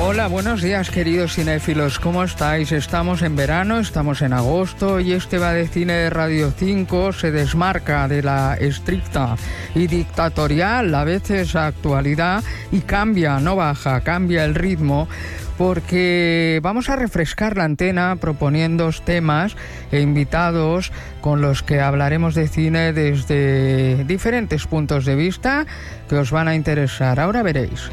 Hola, buenos días, queridos cinéfilos. ¿Cómo estáis? Estamos en verano, estamos en agosto y este Va de Cine de Radio 5 se desmarca de la estricta y dictatorial, a veces, actualidad y cambia, no baja, cambia el ritmo, porque vamos a refrescar la antena proponiendo temas e invitados con los que hablaremos de cine desde diferentes puntos de vista que os van a interesar. Ahora veréis.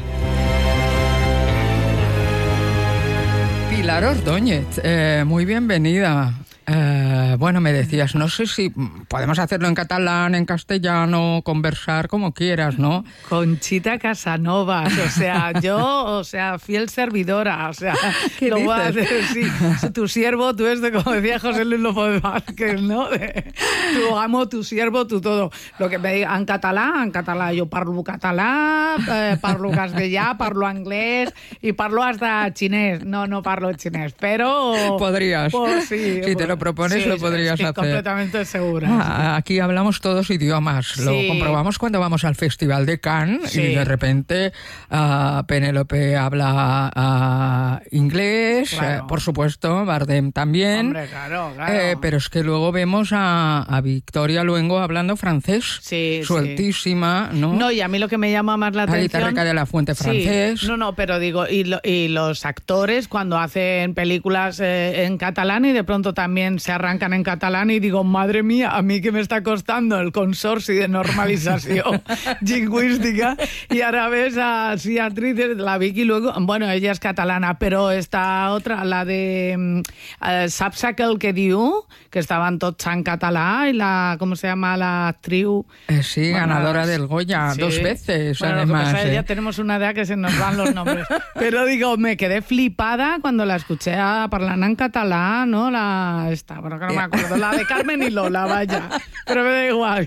Pilar Ordóñez, muy bienvenida. Bueno, me decías, no sé si podemos hacerlo en catalán, en castellano, conversar como quieras, ¿no? Conchita Casanovas, fiel servidora, ¿Qué lo dices? voy a hacer, sí, tu siervo, tú como decía José Luis López Vázquez, ¿no? Tu amo, tu siervo, tu todo. Lo que me diga en català, jo parlo català, parlo castellà, parlo anglès y parlo hasta chinés. No parlo chinés, pero... Podrías. Pues, sí, si te lo propones, sí, lo podrías hacer. Completamente segura. Aquí hablamos todos idiomas. Lo comprobamos cuando vamos al Festival de Cannes y de repente Penélope habla inglés, claro. Por supuesto, Bardem también. Hombre, claro. Pero es que luego vemos a Victoria Luengo hablando francés, sueltísima, ¿no? No, y a mí lo que me llama más la atención... Guitarreca de la Fuente francés. No, pero digo, y los actores cuando hacen películas en catalán y de pronto también se arrancan en catalán y digo, madre mía, a mí que me está costando el consorci de normalització lingüística, y ahora ves así actrices, la Vicky luego, bueno, ella es catalana, pero esta otra, la de saps aquel que diu, que estaban tots en català, y la, ¿cómo se llama la actriu? Sí, bueno, ganadora del Goya, 2 veces, bueno, además. Ya tenemos una edad que se nos van los nombres. Pero digo, me quedé flipada cuando la escuché hablar en catalán, ¿no? Bueno, que no me acuerdo, la de Carmen y Lola, vaya, pero me da igual.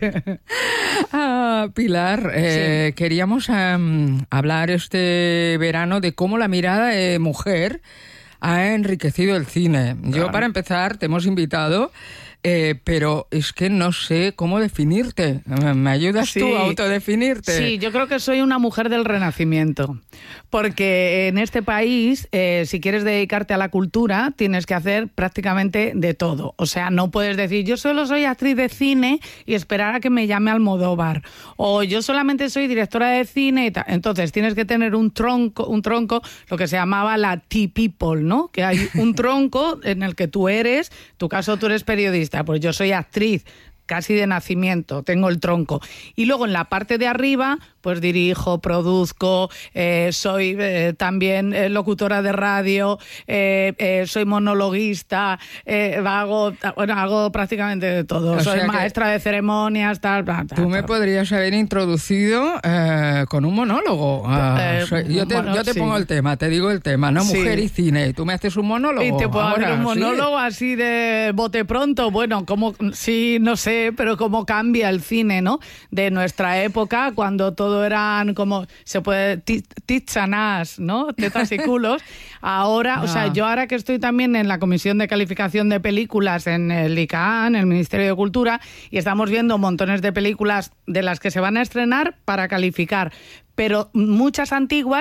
Pilar, queríamos hablar este verano de cómo la mirada de mujer ha enriquecido el cine. Yo, para empezar, te hemos invitado... pero es que no sé cómo definirte. ¿Me ayudas tú a autodefinirte? Sí, yo creo que soy una mujer del Renacimiento, porque en este país, si quieres dedicarte a la cultura, tienes que hacer prácticamente de todo. O sea, no puedes decir, yo solo soy actriz de cine y esperar a que me llame Almodóvar, o yo solamente soy directora de cine y tal. Entonces tienes que tener un tronco, lo que se llamaba la T-People, ¿no? Que hay un tronco en el que tú eres, en tu caso tú eres periodista, pues yo soy actriz casi de nacimiento, tengo el tronco. Y luego en la parte de arriba, pues dirijo, produzco, soy también locutora de radio, soy monologuista, hago prácticamente de todo. Soy maestra de ceremonias, tal. Tú me podrías haber introducido con un monólogo. Yo te pongo el tema, te digo el tema, ¿no? Mujer y cine. Tú me haces un monólogo. Y te puedo hacer un monólogo así de bote pronto. Bueno, no sé, pero cómo cambia el cine, ¿no? De nuestra época, cuando todo eran como, se puede, titsanás, ¿no? Tetas y culos. Ahora, o sea, yo ahora que estoy también en la Comisión de Calificación de Películas en el ICANN, el Ministerio de Cultura, y estamos viendo montones de películas de las que se van a estrenar para calificar, pero muchas antiguas